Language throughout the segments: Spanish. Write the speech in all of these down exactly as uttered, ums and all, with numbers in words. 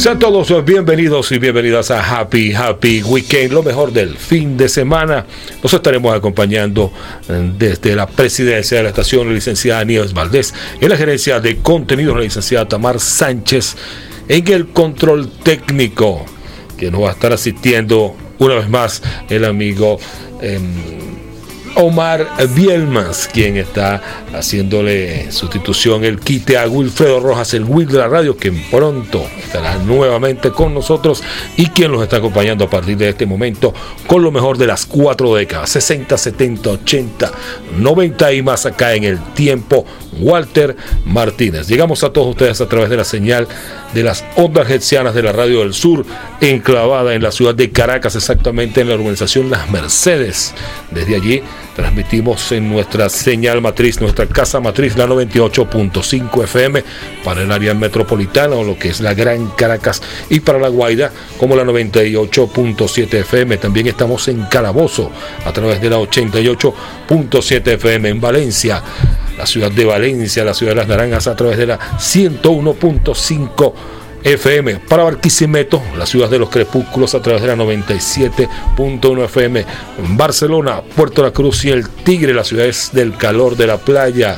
Sean todos bienvenidos y bienvenidas a Happy Happy Weekend, lo mejor del fin de semana. Nos estaremos acompañando desde la presidencia de la estación, la licenciada Nieves Valdés, en la gerencia de contenidos, la licenciada Tamar Sánchez, en el control técnico, que nos va a estar asistiendo una vez más el amigo eh, Omar Bielmans, quien está haciéndole sustitución, el quite a Wilfredo Rojas, el Will de la radio, que pronto estará nuevamente con nosotros y quien los está acompañando a partir de este momento con lo mejor de las cuatro décadas, sesenta, setenta, ochenta, noventa y más acá en el tiempo, Walter Martínez. Llegamos a todos ustedes a través de la señal de las ondas hertzianas de la Radio del Sur, enclavada en la ciudad de Caracas, exactamente en la urbanización Las Mercedes. Desde allí transmitimos en nuestra señal matriz, nuestra casa matriz, la noventa y ocho punto cinco F M para el área metropolitana o lo que es la Gran Caracas, y para La Guaira como la noventa y ocho punto siete F M. También estamos en Calabozo a través de la ochenta y ocho punto siete F M, en Valencia, la ciudad de Valencia, la ciudad de Las Naranjas, a través de la ciento uno punto cinco F M, para Barquisimeto, la ciudad de los crepúsculos, a través de la noventa y siete punto uno F M, en Barcelona, Puerto La Cruz y El Tigre, las ciudades del calor de la playa,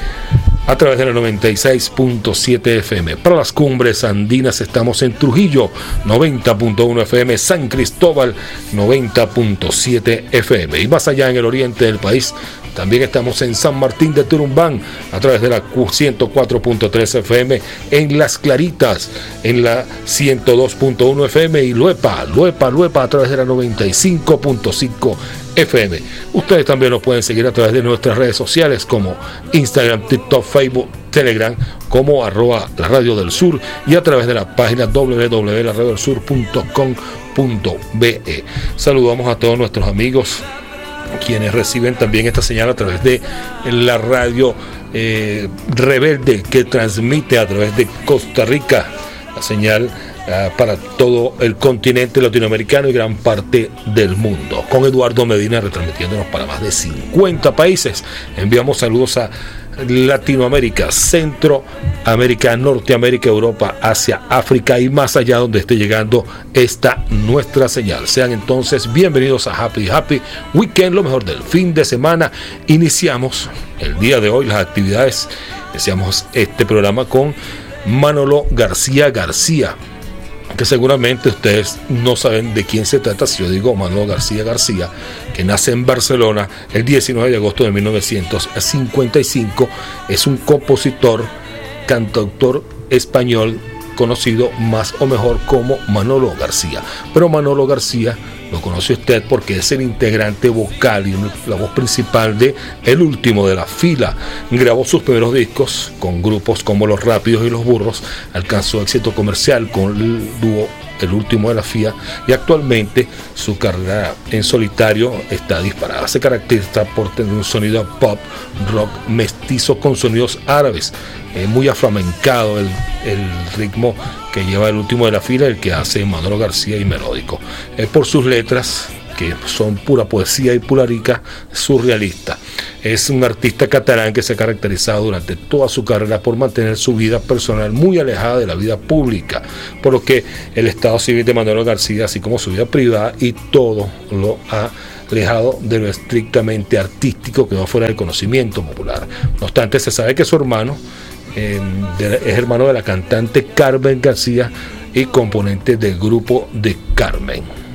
a través de la noventa y seis punto siete F M. Para las cumbres andinas estamos en Trujillo, noventa punto uno F M, San Cristóbal, noventa punto siete F M, y más allá en el oriente del país también estamos en San Martín de Turumbán a través de la ciento cuatro punto tres F M, en Las Claritas en la ciento dos punto uno F M, y Luepa, Luepa, Luepa a través de la noventa y cinco punto cinco F M. Ustedes también nos pueden seguir a través de nuestras redes sociales como Instagram, TikTok, Facebook, Telegram, como arroba la Radio del Sur, y a través de la página doble u doble u doble u punto la radio del sur punto com punto be. Saludamos a todos nuestros amigos quienes reciben también esta señal a través de la radio eh, Rebelde, que transmite a través de Costa Rica la señal uh, para todo el continente latinoamericano y gran parte del mundo, con Eduardo Medina retransmitiéndonos para más de cincuenta países. Enviamos saludos a Latinoamérica, Centroamérica, Norteamérica, Europa, Asia, África y más allá, donde esté llegando esta nuestra señal. Sean entonces bienvenidos a Happy Happy Weekend, lo mejor del fin de semana. Iniciamos el día de hoy las actividades, iniciamos este programa con Manolo García García, que seguramente ustedes no saben de quién se trata si yo digo Manolo García García, que nace en Barcelona el diecinueve de agosto de mil novecientos cincuenta y cinco. Es un compositor, cantautor español, conocido más o mejor como Manolo García. Pero Manolo García lo conoce usted porque es el integrante vocal y la voz principal de El Último de la Fila. Grabó sus primeros discos con grupos como Los Rápidos y Los Burros, alcanzó éxito comercial con el dúo El Último de la Fila, y actualmente su carrera en solitario está disparada. Se caracteriza por tener un sonido pop rock mestizo con sonidos árabes, eh, muy aflamencado el, el ritmo que lleva El Último de la Fila, el que hace Manolo García, y melódico, eh, por sus letras que son pura poesía y pura rica surrealista. Es un artista catalán que se ha caracterizado durante toda su carrera por mantener su vida personal muy alejada de la vida pública, por lo que el estado civil de Manolo García, así como su vida privada, y todo lo ha alejado de lo estrictamente artístico, que va fuera del conocimiento popular. No obstante, se sabe que su hermano eh, de, es hermano de la cantante Carmen García y componente del grupo de Carmen.